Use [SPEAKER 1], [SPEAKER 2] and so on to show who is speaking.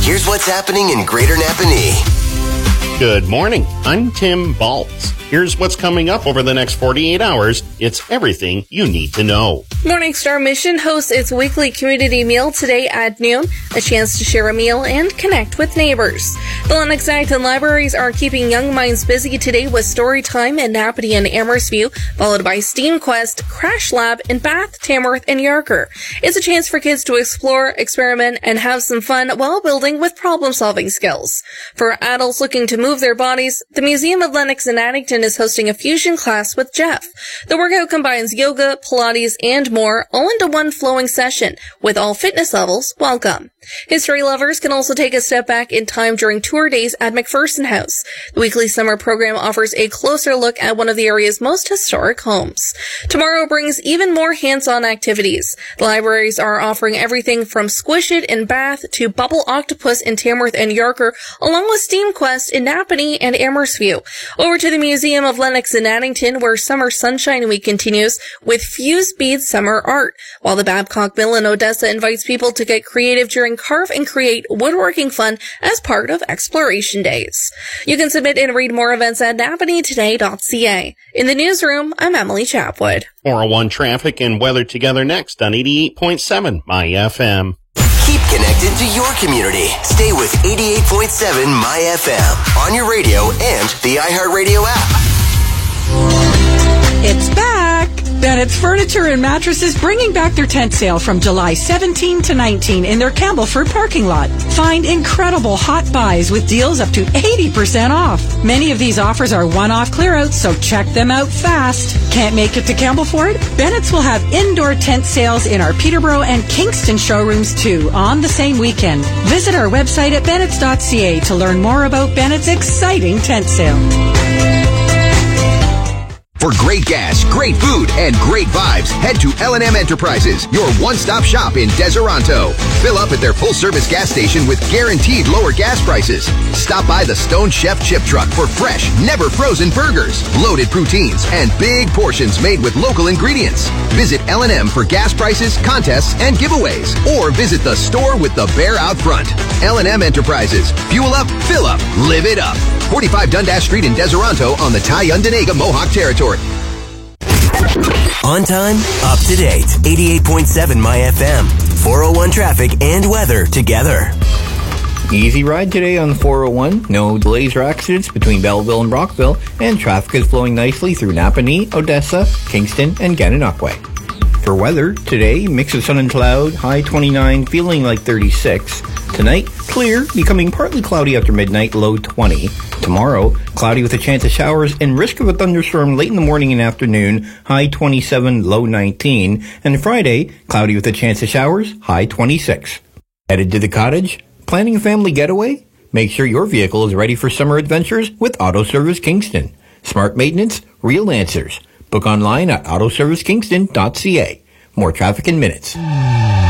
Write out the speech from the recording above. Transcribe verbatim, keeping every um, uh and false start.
[SPEAKER 1] Here's what's happening in Greater Napanee.
[SPEAKER 2] Good morning. I'm Tim Baltz. Here's what's coming up over the next forty-eight hours. It's everything you need to know.
[SPEAKER 3] Morning Star Mission hosts its weekly community meal today at noon, a chance to share a meal and connect with neighbors. The Lennox Acton Libraries are keeping young minds busy today with story time in Napanee and Amherstview, followed by STEAM Quest, Crash Lab in Bath, Tamworth, and Yarker. It's a chance for kids to explore, experiment, and have some fun while building with problem-solving skills. For adults looking to move their bodies, the Museum of Lennox in Addington is hosting a fusion class with Jeff. The workout combines yoga, Pilates, and more, all into one flowing session, with all fitness levels welcome. History lovers can also take a step back in time during tour days at McPherson House. The weekly summer program offers a closer look at one of the area's most historic homes. Tomorrow brings even more hands-on activities. The libraries are offering everything from Squish It in Bath to Bubble Octopus in Tamworth and Yarker, along with STEAM Quest in Napanee and Amherstview. Over to the Museum of Lennox in Addington, where Summer Sunshine Week continues with Fused Bead Summer Art, while the Babcock Mill in Odessa invites people to get creative during Carve and Create woodworking fun as part of Exploration Days. You can submit and read more events at napanee today dot c a. In the newsroom, I'm Emily Chapwood.
[SPEAKER 2] four oh one traffic and weather together next on eighty-eight point seven My F M.
[SPEAKER 1] Keep connected to your community. Stay with eighty-eight point seven My F M on your radio and the iHeartRadio app.
[SPEAKER 4] It's back! Bennett's Furniture and Mattresses bringing back their tent sale from July seventeenth to nineteenth in their Campbellford parking lot. Find incredible hot buys with deals up to eighty percent off. Many of these offers are one-off clearouts, so check them out fast. Can't make it to Campbellford? Bennett's will have indoor tent sales in our Peterborough and Kingston showrooms too on the same weekend. Visit our website at bennetts dot c a to learn more about Bennett's exciting tent sale.
[SPEAKER 5] For great gas, great food, and great vibes, head to L and M Enterprises, your one-stop shop in Deseronto. Fill up at their full-service gas station with guaranteed lower gas prices. Stop by the Stone Chef Chip Truck for fresh, never-frozen burgers, loaded poutines, and big portions made with local ingredients. Visit L and M for gas prices, contests, and giveaways. Or visit the store with the bear out front. L and M Enterprises. Fuel up, fill up, live it up. forty-five Dundas Street in Deseronto on the Tyundonega Mohawk Territory.
[SPEAKER 1] On time, up to date. eighty-eight point seven My F M. four oh one traffic and weather together.
[SPEAKER 6] Easy ride today on the four oh one. No delays or accidents between Belleville and Brockville, and traffic is flowing nicely through Napanee, Odessa, Kingston, and Gananoque. For weather, today, mix of sun and cloud, high twenty-nine, feeling like thirty-six. Tonight, clear, becoming partly cloudy after midnight, low twenty. Tomorrow, cloudy with a chance of showers and risk of a thunderstorm late in the morning and afternoon, high twenty-seven, low nineteen. And Friday, cloudy with a chance of showers, high twenty-six. Headed to the cottage? Planning a family getaway? Make sure your vehicle is ready for summer adventures with Auto Service Kingston. Smart maintenance, real answers. Book online at auto service kingston dot c a. More traffic in minutes.